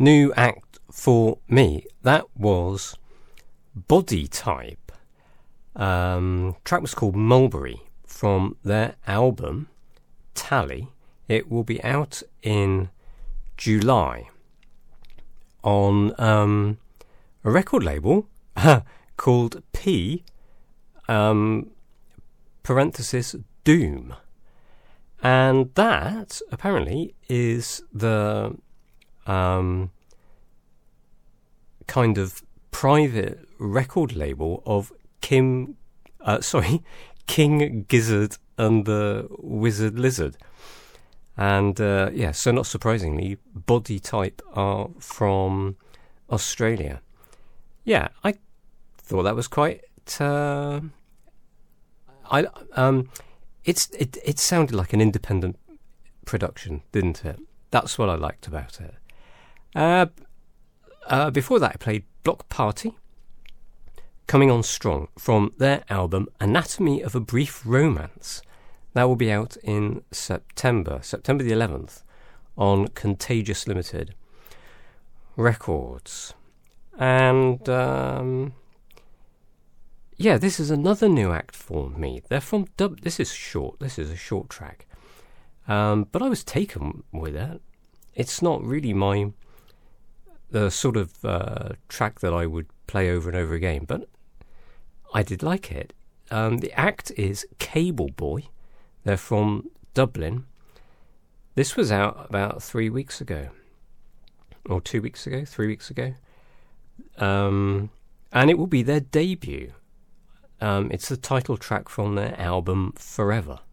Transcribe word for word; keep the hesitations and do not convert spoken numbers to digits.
new act for me, that was Body Type. Um, track was called Mulberry from their album Tally. It will be out in July on um, a record label called P um, parenthesis Doom. And that apparently is the um, kind of private record label of Kim, uh, sorry, King Gizzard and the Wizard Lizard. And uh, yeah, so not surprisingly, Body Type are from Australia. Yeah, I thought that was quite. Uh, I um, it's it it sounded like an independent production, didn't it? That's what I liked about it. Uh, uh, before that, I played Block Party, Coming On Strong, from their album Anatomy of a Brief Romance. That will be out in September, September the eleventh, on Contagious Limited Records. And, um, yeah, this is another new act for me. They're from Dub... This is short. This is a short track. Um, but I was taken with it. It's not really my... the sort of uh, track that I would play over and over again, but I did like it. Um, the act is Cable Boy. They're from Dublin. This was out about three weeks ago. Or two weeks ago, three weeks ago. Um, and it will be their debut. Um, it's the title track from their album Forever.